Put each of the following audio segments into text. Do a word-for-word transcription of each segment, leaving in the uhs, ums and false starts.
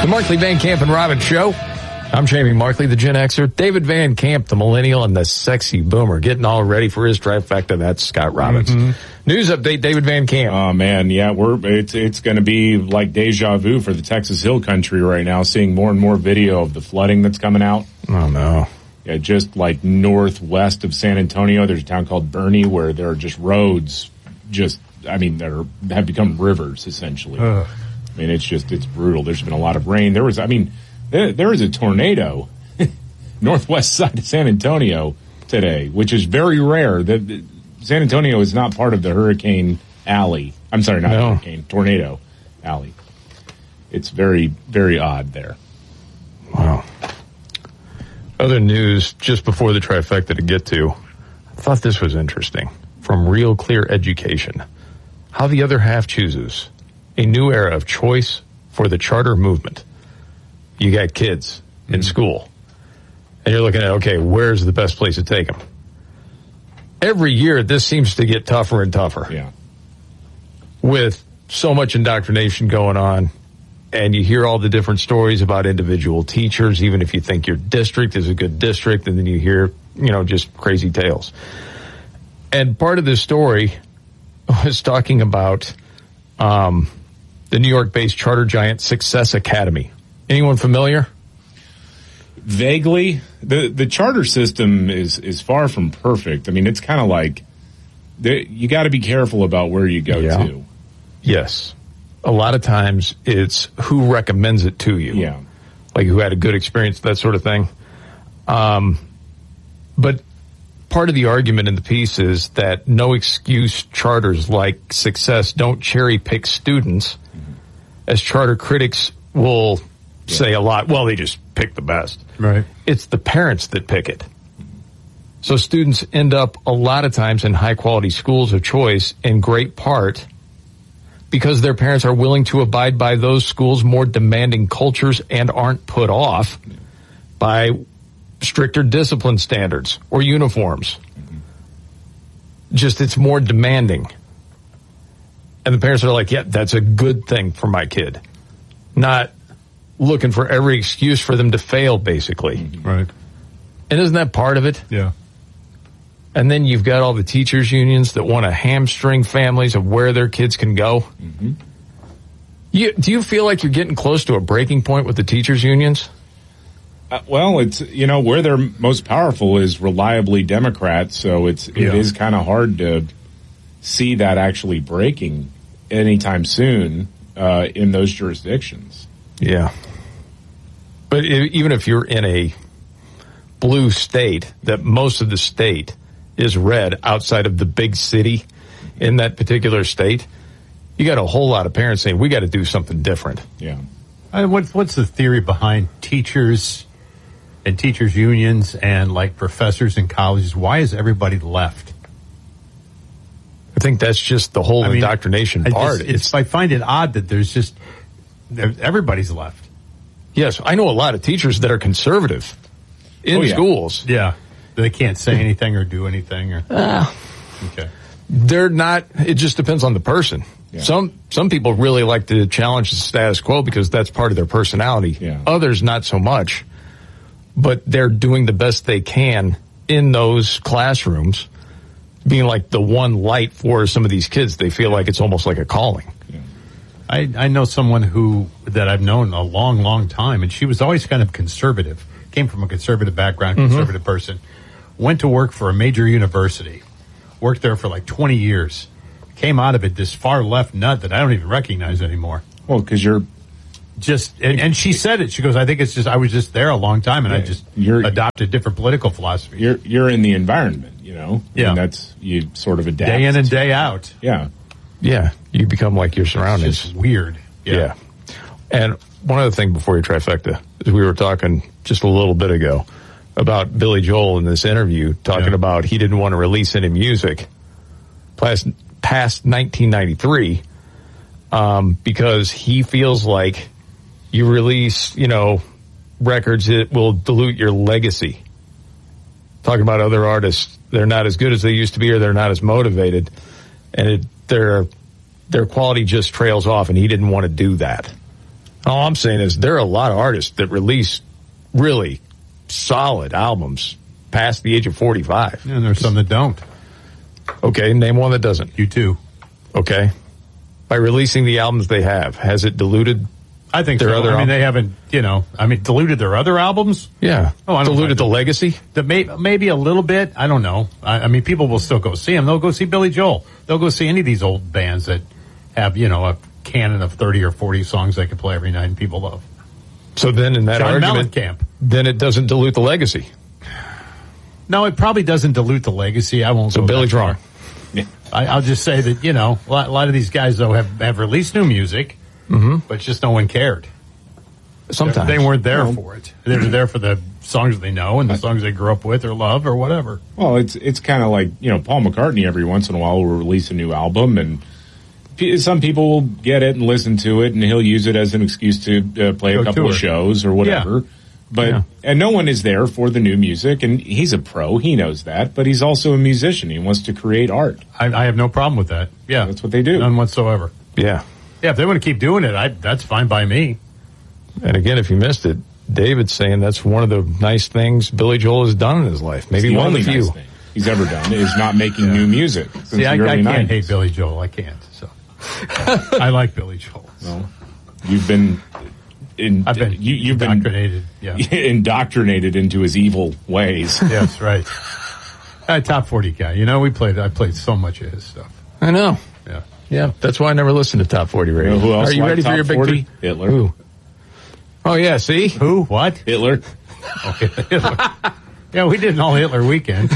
The Markley, Van Camp, and Robbins Show. I'm Jamie Markley, the Gen Xer. David Van Camp, the millennial, and the sexy boomer, getting all ready for his trifecta. That's Scott Robbins. Mm-hmm. News update, David Van Camp. Oh man, yeah, we're it's it's going to be like deja vu for the Texas Hill Country right now. Seeing more and more video of the flooding that's coming out. Oh no. Yeah, just like northwest of San Antonio, there's a town called Bernie where there are just roads, just I mean, that are have become rivers essentially. Ugh. I mean, it's just, it's brutal. There's been a lot of rain. There was, I mean, there, there was a tornado northwest side of San Antonio today, which is very rare. The, the, San Antonio is not part of the hurricane alley. I'm sorry, not no. hurricane, tornado alley. It's very, very odd there. Wow. Other news just before the trifecta to get to. I thought this was interesting. From Real Clear Education. How the Other Half Chooses. A new era of choice for the charter movement. You got kids in mm-hmm. school, and you're looking at, okay, where's the best place to take them? Every year, this seems to get tougher and tougher. Yeah. With so much indoctrination going on, and you hear all the different stories about individual teachers, even if you think your district is a good district, and then you hear, you know, just crazy tales. And part of this story was talking about um, the New York-based charter giant Success Academy. Anyone familiar? Vaguely. The the charter system is, is far from perfect. I mean, it's kind of like the, you got to be careful about where you go yeah. to. Yes. A lot of times it's who recommends it to you. Yeah. Like who had a good experience, that sort of thing. Um, but part of the argument in the piece is that no excuse charters like Success don't cherry pick students, mm-hmm. as charter critics will yeah. say a lot. Well, they just pick the best. Right. It's the parents that pick it. So students end up a lot of times in high quality schools of choice in great part because their parents are willing to abide by those schools' more demanding cultures and aren't put off yeah. by stricter discipline standards or uniforms. Mm-hmm. Just it's more demanding. And the parents are like, yeah, that's a good thing for my kid. Not looking for every excuse for them to fail, basically. Mm-hmm. Right. And isn't that part of it? Yeah. And then you've got all the teachers' unions that want to hamstring families of where their kids can go. Mm-hmm. You, do you feel like you're getting close to a breaking point with the teachers' unions? Uh, well, it's, you know, where they're most powerful is reliably Democrats, so it's it yeah. is kind of hard to see that actually breaking anytime soon uh, in those jurisdictions. Yeah. But if, even if you're in a blue state, that most of the state is red outside of the big city in that particular state, you got a whole lot of parents saying, we got to do something different. Yeah. I mean, what's, what's the theory behind teachers and teachers unions and like professors in colleges? Why is everybody left? I think that's just the whole I mean, indoctrination I part. Just, it's, it's, I find it odd that there's just, everybody's left. Yes, I know a lot of teachers that are conservative in oh, yeah. schools. Yeah. They can't say anything or do anything. Or uh, okay. They're not, it just depends on the person. Yeah. Some some people really like to challenge the status quo because that's part of their personality. Yeah. Others not so much. But they're doing the best they can in those classrooms, being like the one light for some of these kids. They feel like it's almost like a calling. Yeah. I, I know someone who, that I've known a long, long time, and she was always kind of conservative. Came from a conservative background, conservative mm-hmm. person. Went to work for a major university. Worked there for like twenty years. Came out of it this far left nut that I don't even recognize anymore. Well, because you're just, and, and she said it. She goes, I think it's just, I was just there a long time and yeah, I just adopted different political philosophy. You're you're in the environment, you know? Yeah. And that's, you sort of adapt. Day in and day out. Yeah. Yeah. You become like your surroundings. It's just weird. Yeah. yeah. And one other thing before your trifecta is we were talking just a little bit ago about Billy Joel in this interview, talking yeah. about he didn't want to release any music past, past nineteen ninety-three um, because he feels like you release, you know, records that will dilute your legacy. Talking about other artists, they're not as good as they used to be or they're not as motivated, and it, their their quality just trails off, and he didn't want to do that. All I'm saying is there are a lot of artists that release really solid albums past the age of forty-five. And there's some that don't. Okay, name one that doesn't. You too. Okay. By releasing the albums they have, has it diluted I think their so. other I mean, albums? they haven't, you know, I mean, diluted their other albums? Yeah. Oh, I don't diluted know. the legacy? The may, maybe a little bit. I don't know. I, I mean, people will still go see him. They'll go see Billy Joel. They'll go see any of these old bands that have, you know, a canon of thirty or forty songs they can play every night and people love. So then in that John argument, Mellencamp. then it doesn't dilute the legacy. No, it probably doesn't dilute the legacy. I won't So go Billy's that far. wrong. Yeah. I, I'll just say that, you know, a lot, a lot of these guys, though, have, have released new music, Mm-hmm. but just no one cared. Sometimes. They weren't there Well, for it. They were there for the songs they know and the songs they grew up with or love or whatever. Well, it's it's kind of like, you know, Paul McCartney every once in a while will release a new album, and p- some people will get it and listen to it, and he'll use it as an excuse to uh, play Go a couple tour. of shows or whatever. Yeah. But Yeah. and no one is there for the new music, and he's a pro, he knows that, but he's also a musician. He wants to create art. I, I have no problem with that. Yeah. That's what they do. None whatsoever. Yeah. Yeah, if they want to keep doing it, I, that's fine by me. And again, if you missed it, David's saying that's one of the nice things Billy Joel has done in his life. Maybe It's the one only of the few. nice thing he's ever done is not making new music since See, I, the I early can't nineties. hate Billy Joel. I can't. So I like Billy Joel. Well, you've been in, I've been you, you've indoctrinated. Yeah. been indoctrinated into his evil ways. Yes, right. Uh, top forty guy. You know, we played. I played so much of his stuff. I know. Yeah. Yeah, that's why I never listened to Top forty Radio. You know who else Are you liked ready for Top your big forty? three? Hitler. Who? Oh, yeah, see? Who? What? Hitler. Okay, Hitler. Yeah, we did an all Hitler weekend.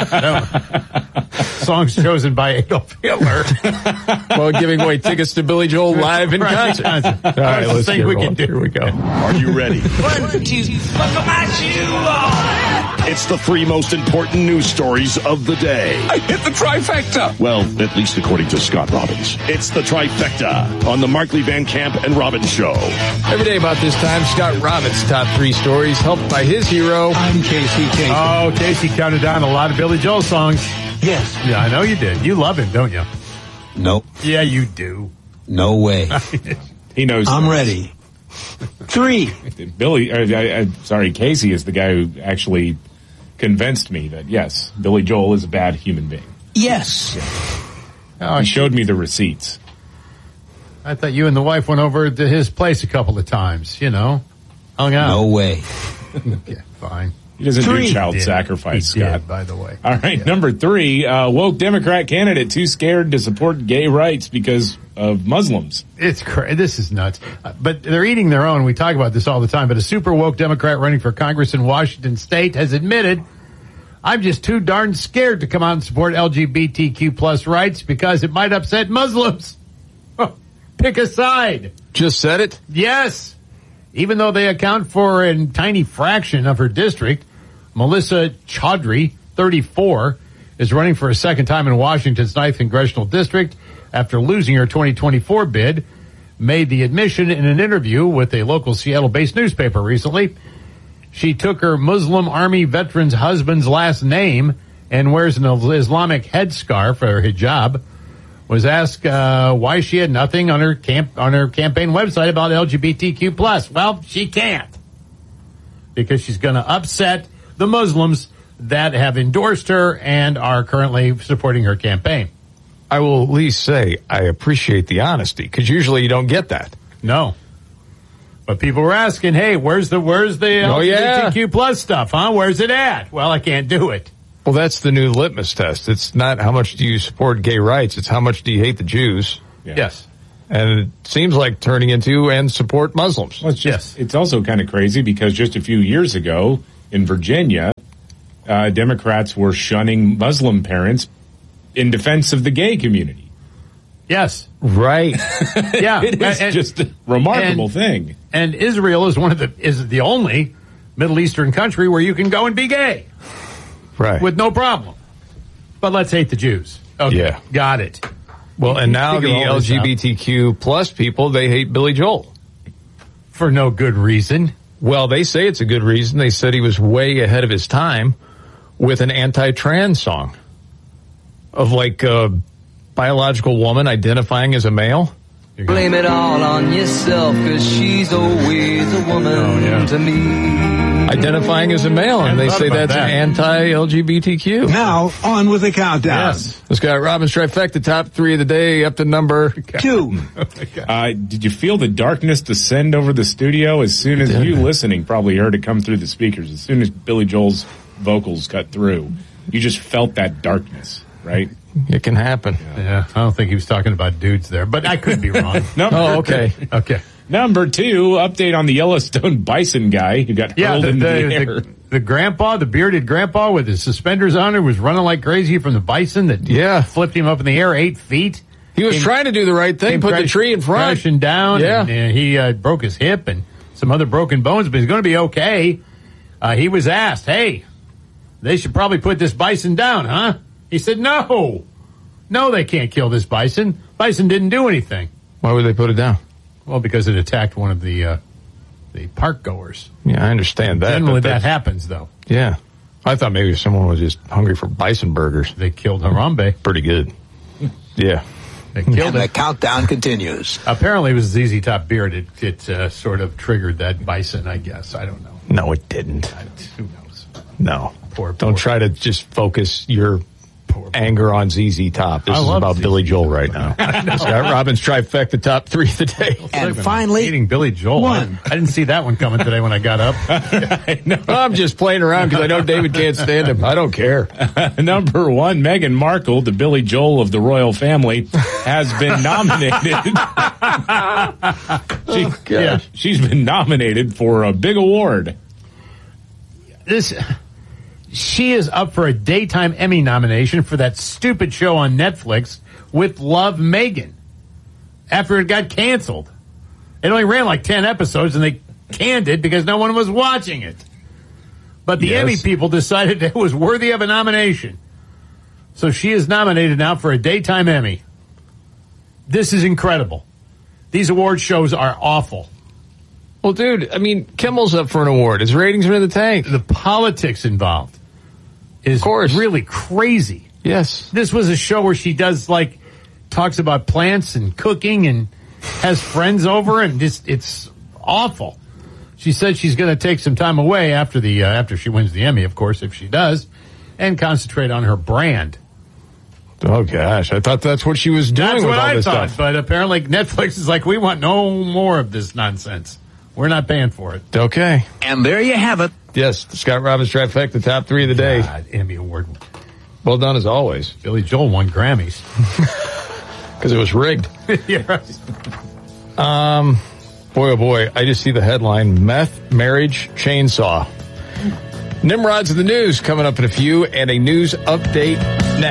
Songs chosen by Adolf Hitler. Well, giving away tickets to Billy Joel live in Right, concert. concert. All right, That's the let's thing get we rolling. can do. Here we go. Are you ready? One, two, buckle my shoe on. It's the three most important news stories of the day. I hit the trifecta. Well, at least according to Scott Robbins. It's the trifecta on the Markley Van Camp and Robbins Show. Every day about this time, Scott Robbins' top three stories, helped by his hero. I'm Casey Casey. Oh, Casey counted down a lot of Billy Joel songs. yes. Yeah, I know you did. You love him, don't you? Nope. Yeah, you do. No way. He knows. I'm ready. Three. Billy, uh, I, I, sorry, Casey is the guy who actually convinced me that, yes, Billy Joel is a bad human being. Yes. Oh, He showed me the receipts. I thought you and the wife went over to his place a couple of times, you know. Hung out. No way. Yeah, fine. He doesn't Three. do child Did. sacrifice, He Scott. did, by the way. All right, Yeah. number three, uh, woke Democrat candidate too scared to support gay rights because of Muslims. It's cra- This is nuts. Uh, but they're eating their own. We talk about this all the time. But a super woke Democrat running for Congress in Washington State has admitted, I'm just too darn scared to come out and support L G B T Q plus rights because it might upset Muslims. Pick a side. Just said it. Yes. Even though they account for a tiny fraction of her district, Melissa Chaudhry, thirty-four, is running for a second time in Washington's ninth congressional district after losing her twenty twenty-four bid, made the admission in an interview with a local Seattle-based newspaper recently. She took her Muslim Army veteran's husband's last name and wears an Islamic headscarf or hijab. Was asked uh, why she had nothing on her camp on her campaign website about L G B T Q plus. Well, she can't because she's going to upset the Muslims that have endorsed her and are currently supporting her campaign. I will at least say I appreciate the honesty because usually you don't get that. No, but people were asking, "Hey, where's the where's the Oh, L G B T yeah. Q plus stuff? Huh? Where's it at?" Well, I can't do it. Well, that's the new litmus test. It's not how much do you support gay rights. It's how much do you hate the Jews. Yeah. Yes. And it seems like turning into and support Muslims. Well, it's just, Yes. it's also kind of crazy because just a few years ago in Virginia, uh, Democrats were shunning Muslim parents in defense of the gay community. Yes. Right. Yeah. It is And- just a remarkable and- thing. And Israel is one of the is the only Middle Eastern country where you can go and be gay Right. with no problem. But let's hate the Jews. Okay. Yeah. Got it. well, and now Figure the all this L G B T Q plus people, they hate Billy Joel. For no good reason. Well, they say it's a good reason. They said he was way ahead of his time with an anti-trans song of like a biological woman identifying as a male. Blame it all on yourself, cause she's always a woman Oh, yeah. to me. Identifying as a male, and I they thought say about that's that. anti-L G B T Q. Now, on with the countdown. Yes. Let's go. Robin's Trifecta, top three of the day, up to number Two. Uh, did you feel the darkness descend over the studio as soon as you listening probably heard it come through the speakers? As soon as Billy Joel's vocals cut through, you just felt that darkness, right? It can happen. Yeah, I don't think he was talking about dudes there, but I could be wrong. No. Oh, okay. Okay. Number two, update on the Yellowstone bison guy who got Yeah, hurled the, into the, the, air. the, the grandpa, the bearded grandpa with his suspenders on, who was running like crazy from the bison that Yeah. flipped him up in the air eight feet. He was Came- trying to do the right thing, came put the crash- tree in front. crashing down. Yeah. and, and he uh, broke his hip and some other broken bones, but he's going to be okay. Uh, he was asked, "Hey, they should probably put this bison down, huh?" He said, "No, no, they can't kill this bison. Bison didn't do anything." Why would they put it down? Well, because it attacked one of the uh, the park goers. Yeah, I understand that. Generally, but that that's- happens, though. Yeah. I thought maybe someone was just hungry for bison burgers. They killed Harambe. Pretty good. Yeah. They killed And the him. countdown continues. Apparently, it was Z Z Top Beard. It, it uh, sort of triggered that bison, I guess. I don't know. No, it didn't. I, who knows? No. Poor- Don't poor- try to just focus your Poor- anger on Z Z Top. This I is love about Z Z Billy Joel right now. Scott Robbins Trifecta, top three of the day. And I've been finally, hating Billy Joel. one. I, I didn't see that one coming today when I got up. I'm just playing around because I know David can't stand him. I don't care. Number one, Meghan Markle, the Billy Joel of the royal family, has been nominated. she, Yeah. She's been nominated for a big award. This, she is up for a daytime Emmy nomination for that stupid show on Netflix with Love Megan after it got canceled. It only ran like ten episodes and they canned it because no one was watching it. But the Yes. Emmy people decided it was worthy of a nomination. So she is nominated now for a daytime Emmy. This is incredible. These award shows are awful. Well, dude, I mean, Kimmel's up for an award. His ratings are in the tank. The politics involved is Of course. really crazy. Yes. This was a show where she does like talks about plants and cooking and has friends over and just it's awful. She said she's going to take some time away after the uh, after she wins the Emmy, of course, if she does, and concentrate on her brand. Oh, gosh. I thought that's what she was doing That's with what all I this thought, stuff. but apparently Netflix is like, we want no more of this nonsense. We're not paying for it. Okay. and there you have it. Yes, the Scott Robbins Trifecta, the top three of the day. God, Emmy Award. Well done as always, Billy Joel won Grammys. because it was rigged. Yeah. Um, boy, oh boy, I just see the headline, Meth Marriage Chainsaw. Nimrod's in the news coming up in a few, and a news update next.